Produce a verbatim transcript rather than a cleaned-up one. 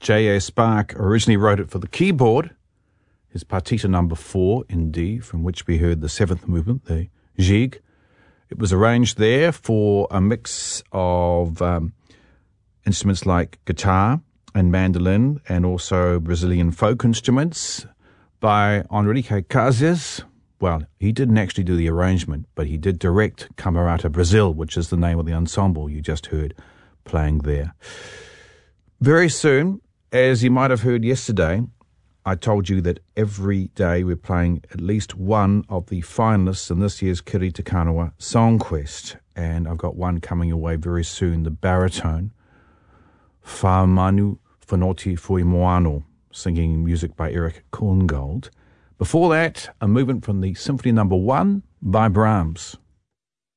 J A. Spark originally wrote it for the keyboard, his partita number four in D, from which we heard the seventh movement, the Gigue. It was arranged there for a mix of um, instruments like guitar and mandolin, and also Brazilian folk instruments by Enrique Casillas. Well, he didn't actually do the arrangement, but he did direct Camerata Brazil, which is the name of the ensemble you just heard playing there. Very soon, as you might have heard yesterday, I told you that every day we're playing at least one of the finalists in this year's Kiri Te Kanawa Song Quest, and I've got one coming your way very soon, the baritone, Whamanu Whanoti Fui Moano, singing music by Eric Korngold. Before that, a movement from the Symphony Number One by Brahms.